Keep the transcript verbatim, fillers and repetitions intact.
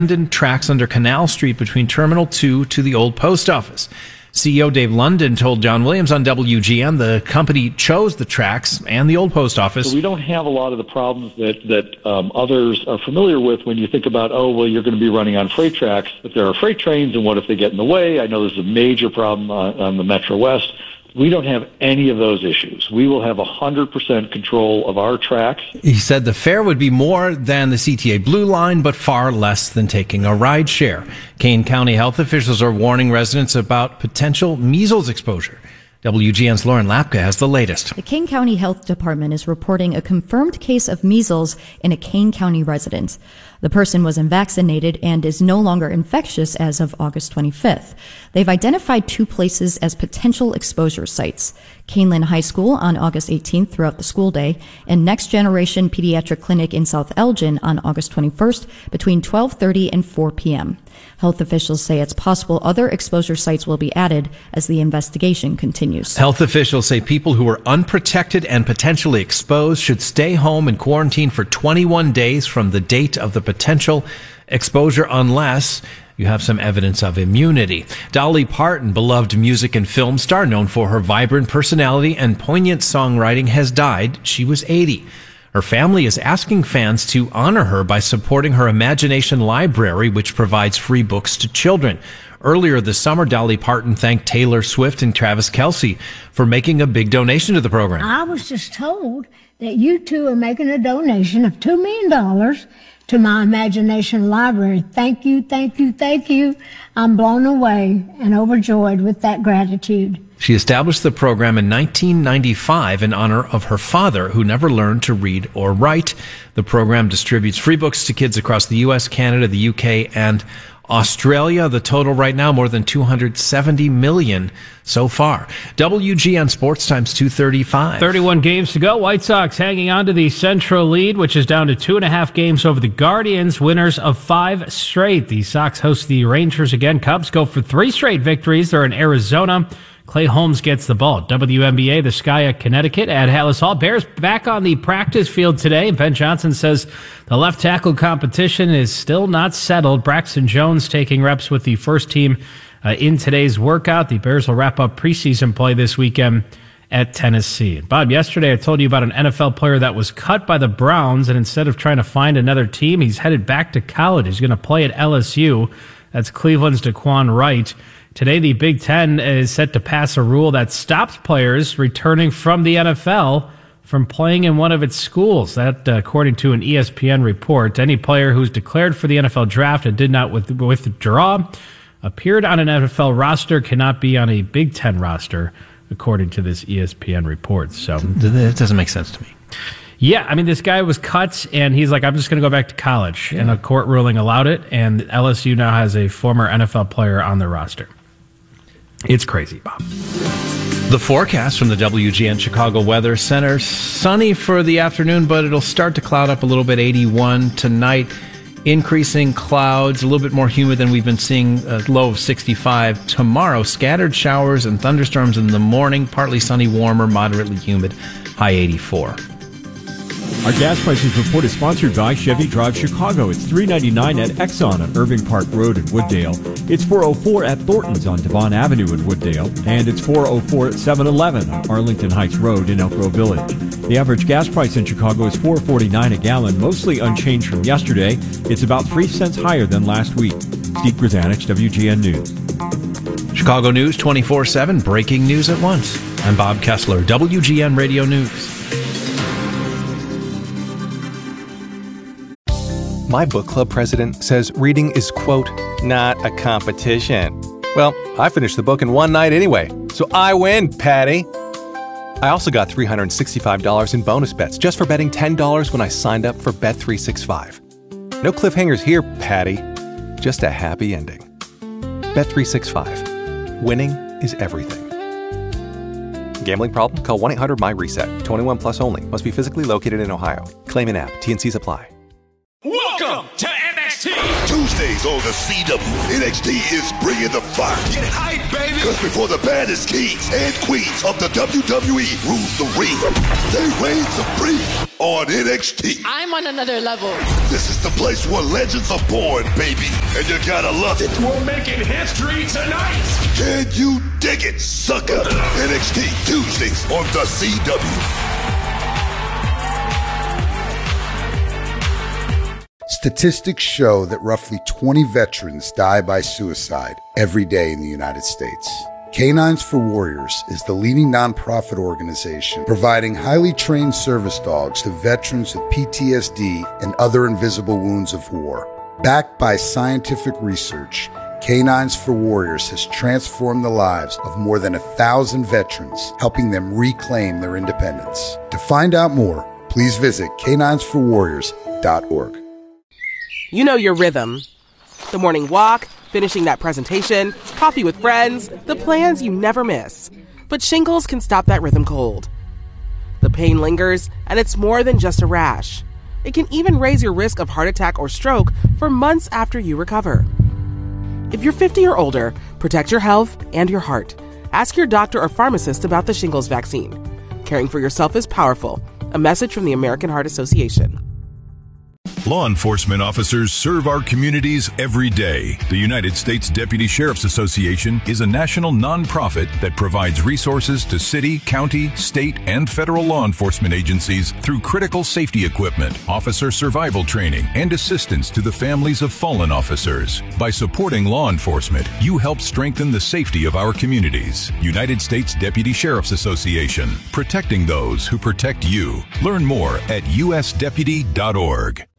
abandoned tracks under Canal Street between Terminal two to the old post office. C E O Dave London told John Williams on W G N the company chose the tracks and the old post office. So we don't have a lot of the problems that, that um, others are familiar with when you think about, oh, well, you're going to be running on freight tracks, but there are freight trains, and what if they get in the way? I know there's a major problem on, on the Metro West. We don't have any of those issues. We will have one hundred percent control of our tracks. He said the fare would be more than the C T A Blue Line, but far less than taking a ride share. Kane County health officials are warning residents about potential measles exposure. W G N's Lauren Lapka has the latest. The Kane County Health Department is reporting a confirmed case of measles in a Kane County resident. The person was unvaccinated and is no longer infectious as of August twenty-fifth. They've identified two places as potential exposure sites: Caneland High School on August eighteenth throughout the school day, and Next Generation Pediatric Clinic in South Elgin on August twenty-first between twelve thirty and four p.m. Health officials say it's possible other exposure sites will be added as the investigation continues. Health officials say people who are unprotected and potentially exposed should stay home and quarantine for twenty-one days from the date of the potential exposure unless you have some evidence of immunity. Dolly Parton, beloved music and film star known for her vibrant personality and poignant songwriting, has died. She was eighty. Her family is asking fans to honor her by supporting her Imagination Library, which provides free books to children. Earlier this summer, Dolly Parton thanked Taylor Swift and Travis Kelce for making a big donation to the program. I was just told that you two are making a donation of two million dollars to my Imagination Library. Thank you, thank you, thank you. I'm blown away and overjoyed with that gratitude. She established the program in nineteen ninety-five in honor of her father, who never learned to read or write. The program distributes free books to kids across the U S, Canada, the U K, and Australia. The total right now, more than two hundred seventy million so far. W G N Sports Times two thirty-five. thirty-one games to go. White Sox hanging on to the Central lead, which is down to two and a half games over the Guardians, winners of five straight. The Sox host the Rangers again. Cubs go for three straight victories. They're in Arizona. Clay Holmes gets the ball. W N B A, the Sky at Connecticut at Hallis Hall. Bears back on the practice field today. Ben Johnson says the left tackle competition is still not settled. Braxton Jones taking reps with the first team uh, in today's workout. The Bears will wrap up preseason play this weekend at Tennessee. Bob, yesterday I told you about an N F L player that was cut by the Browns, and instead of trying to find another team, he's headed back to college. He's going to play at L S U. That's Cleveland's Daquan Wright. Today, the Big Ten is set to pass a rule that stops players returning from the N F L from playing in one of its schools. That, uh, according to an E S P N report, any player who's declared for the N F L draft and did not with, withdraw, appeared on an N F L roster, cannot be on a Big Ten roster, according to this E S P N report. So that doesn't make sense to me. Yeah, I mean, this guy was cut, and he's like, I'm just going to go back to college. Yeah. And a court ruling allowed it, and L S U now has a former N F L player on their roster. It's crazy, Bob. The forecast from the W G N Chicago Weather Center. Sunny for the afternoon, but it'll start to cloud up a little bit. eighty-one tonight. Increasing clouds, a little bit more humid than we've been seeing, a low of sixty-five. Tomorrow, scattered showers and thunderstorms in the morning. Partly sunny, warmer, moderately humid, high eighty-four. Our gas prices report is sponsored by Chevy Drive Chicago. It's three ninety-nine at Exxon on Irving Park Road in Wooddale. It's four oh four at Thornton's on Devon Avenue in Wooddale. And it's four oh four at seven eleven on Arlington Heights Road in Elk Grove Village. The average gas price in Chicago is four forty-nine a gallon, mostly unchanged from yesterday. It's about three cents higher than last week. Steve Grzanich, W G N News. Chicago News twenty-four seven, breaking news at once. I'm Bob Kessler, W G N Radio News. My book club president says reading is, quote, not a competition. Well, I finished the book in one night anyway, so I win, Patty. I also got three hundred sixty-five dollars in bonus bets just for betting ten dollars when I signed up for Bet three sixty-five. No cliffhangers here, Patty. Just a happy ending. Bet three sixty-five. Winning is everything. Gambling problem? Call one eight hundred M Y reset. twenty-one plus only. Must be physically located in Ohio. Claim in app. T and C's apply. Welcome to N X T. Tuesdays on the C W, N X T is bringing the fire. Get hype, baby. Because before the baddest kings and queens of the W W E rules the ring, they reign supreme on N X T. I'm on another level. This is the place where legends are born, baby. And you gotta love it. We're making history tonight. Can you dig it, sucker? N X T Tuesdays on the C W. Statistics show that roughly twenty veterans die by suicide every day in the United States. Canines for Warriors is the leading nonprofit organization providing highly trained service dogs to veterans with P T S D and other invisible wounds of war. Backed by scientific research, Canines for Warriors has transformed the lives of more than a thousand veterans, helping them reclaim their independence. To find out more, please visit canines for warriors dot org. You know your rhythm. The morning walk, finishing that presentation, coffee with friends, the plans you never miss. But shingles can stop that rhythm cold. The pain lingers, and it's more than just a rash. It can even raise your risk of heart attack or stroke for months after you recover. If you're fifty or older, protect your health and your heart. Ask your doctor or pharmacist about the shingles vaccine. Caring for yourself is powerful. A message from the American Heart Association. Law enforcement officers serve our communities every day. The United States Deputy Sheriff's Association is a national nonprofit that provides resources to city, county, state, and federal law enforcement agencies through critical safety equipment, officer survival training, and assistance to the families of fallen officers. By supporting law enforcement, you help strengthen the safety of our communities. United States Deputy Sheriff's Association, protecting those who protect you. Learn more at u s deputy dot org.